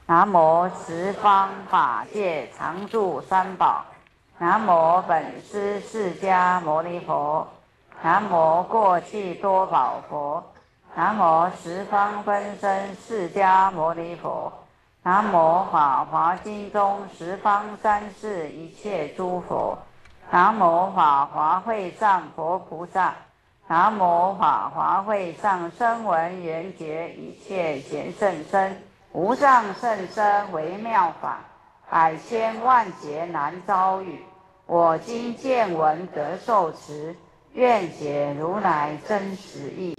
南无十方法界常住三宝。南无本师释迦牟尼佛。南无过去多宝佛。南无十方分身释迦牟尼佛。南无法华经中十方三世一切诸佛。南无法华会上佛菩萨。南无法华会上声闻缘觉一切贤圣身。无上甚深微妙法，百千万劫难遭遇。我今见闻得受持，愿解如来真实义。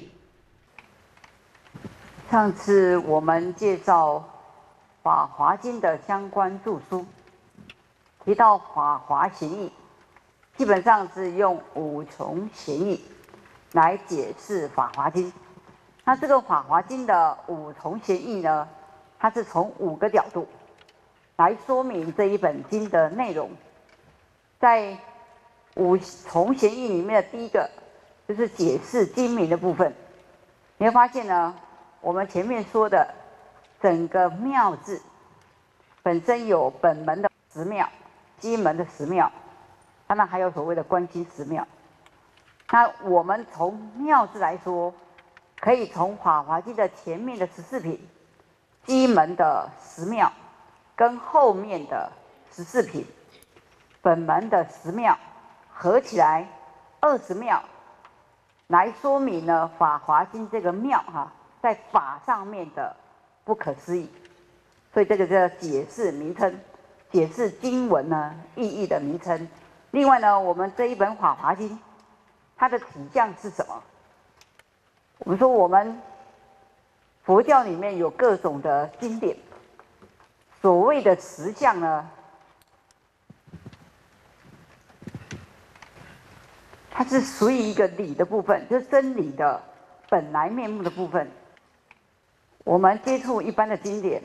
上次我们介绍《法华经》的相关著书，提到《法华贤义》，基本上是用五重贤义来解释《法华经》。那这个《法华经》的五重贤义呢，它是从5个角度来说明这一本经的内容。在5重贤义里面的第一个就是解释经名的部分。你会发现呢，我们前面说的整个妙字本身有本门的10妙、基门的10妙，当然还有所谓的观心10妙。那我们从妙字来说，可以从《法华经》的前面的14品、基门的10妙，跟后面的14品、本门的10妙，合起来20妙，来说明呢《法华经》这个妙在法上面的不可思议。所以这个叫解释名称，解释经文呢意义的名称。另外呢，我们这一本《法华经》，它的体相是什么？我们说我们佛教里面有各种的经典，所谓的实相呢，它是属于一个理的部分，就是真理的本来面目的部分。我们接触一般的经典，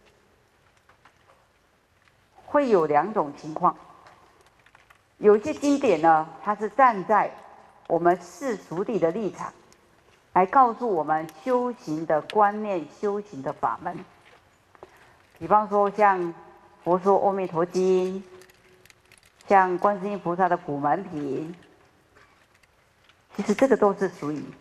会有2种情况。有些经典呢，它是站在我们世俗谛的立场，来告诉我们修行的观念、修行的法门。比方说像佛说《阿弥陀经》，像观世音菩萨的普门品，其实这个都是属于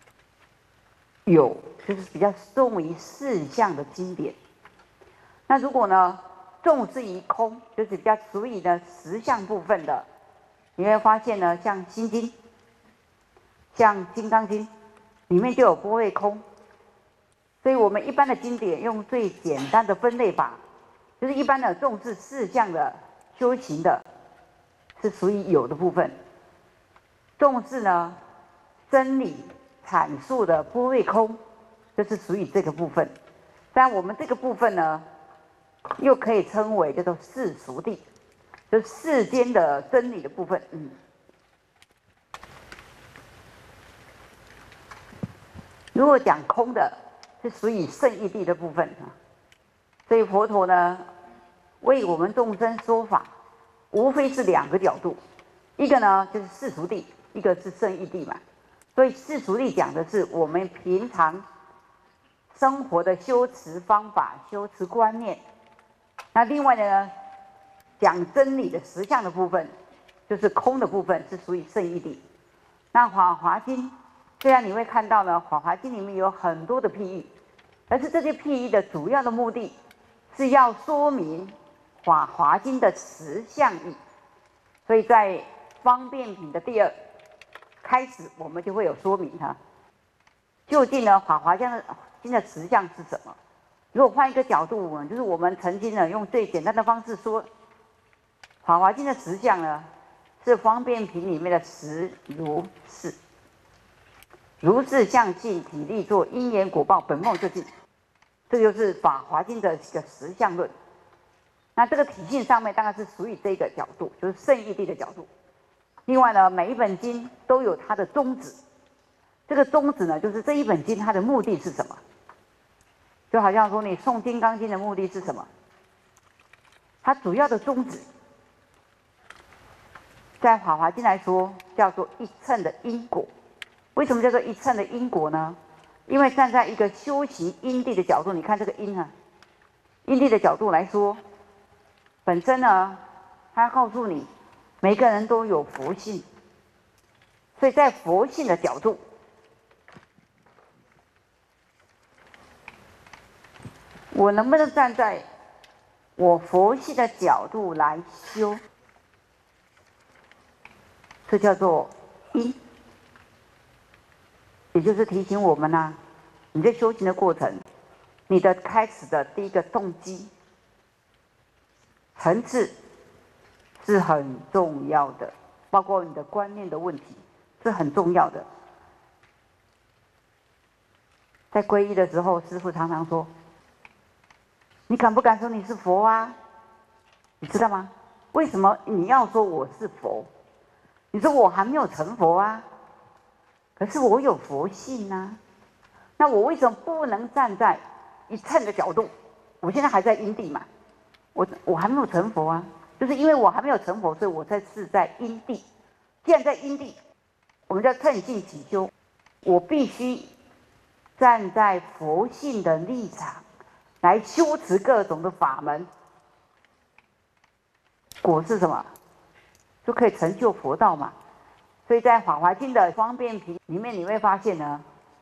就是比较重于事相的经典。那如果呢重视于空，就是比较属于呢实相部分的，你会发现呢，像《心经》、像《金刚经》里面就有般若空。所以我们一般的经典用最简单的分类法，就是一般的重视事相的修行的，是属于有的部分；重视呢真理阐述的般若空，就是属于这个部分。但我们这个部分呢，又可以称为叫做世俗谛，就是世间的真理的部分。如果讲空的，是属于圣义谛的部分。所以佛陀呢，为我们众生说法，无非是2个角度，一个呢就是世俗谛，一个是圣义谛嘛。所以世俗谛讲的是我们平常生活的修持方法、修持观念。那另外呢，讲真理的实相的部分，就是空的部分，是属于圣义谛。那《法华经》虽然你会看到呢，《法华经》里面有很多的譬喻，而是这些譬喻的主要的目的是要说明《法华经》的实相义。所以在方便品的第2开始，我们就会有说明究竟呢《法华经》的实相是什么。如果换一个角度，就是我们曾经呢用最简单的方式说，《法华经》的实相呢是方便品里面的实如是。如是相性体力作因缘果报本末究竟，这就是《法华经》的一个实相论。那这个体性上面当然是属于这个角度，就是圣义谛的角度。另外呢，每一本经都有它的宗旨，这个宗旨呢，就是这一本经它的目的是什么。就好像说你诵《金刚经》的目的是什么？它主要的宗旨，在《法华经》来说叫做一乘的因果。为什么叫做一乘的因果呢？因为站在一个修行因地的角度，你看这个因因地的角度来说，本身呢，它告诉你，每个人都有佛性，所以在佛性的角度，我能不能站在我佛性的角度来修？这叫做因，也就是提醒我们呢，你在修行的过程，你的开始的第一个动机层次是很重要的，包括你的观念的问题是很重要的。在皈依的时候，师父常常说：“你敢不敢说你是佛啊？你知道吗？为什么你要说我是佛？你说我还没有成佛啊，可是我有佛性啊。那我为什么不能站在一乘的角度？我现在还在因地嘛，我还没有成佛啊，就是因为我还没有成佛，所以我才是在因地。既然在因地，我们叫乘性起修，我必须站在佛性的立场来修持各种的法门，果是什么？就可以成就佛道嘛。所以在《法华经》的方便品里面，你会发现呢，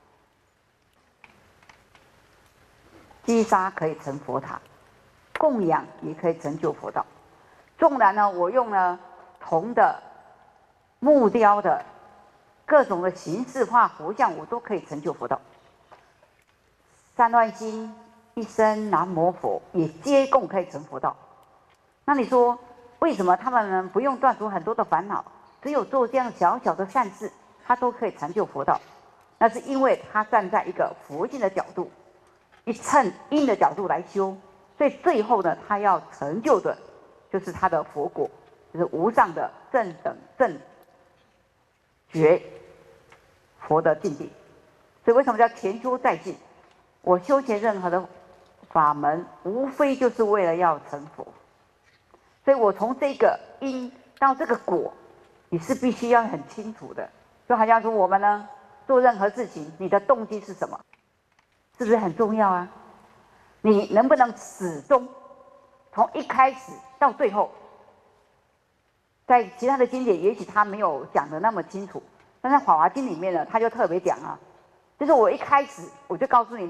积沙可以成佛塔，供养也可以成就佛道。纵然呢，我用了铜的、木雕的各种的形式化佛像，我都可以成就佛道。三乱心一生南无佛，也皆共可以成佛道。那你说，为什么他们不用断除很多的烦恼，只有做这样小小的善事，他都可以成就佛道？那是因为他站在一个佛性的角度，一乘因的角度来修，所以最后呢，他要成就的就是他的佛果，就是无上的正等正觉佛的境地。所以为什么叫前修再进？我修学任何的法门，无非就是为了要成佛。所以我从这个因到这个果，你是必须要很清楚的。就好像说我们呢，做任何事情，你的动机是什么？是不是很重要啊？你能不能始终从一开始到最后？在其他的经典也许他没有讲的那么清楚，但在《法华经》里面呢，他就特别讲啊，就是我一开始我就告诉你。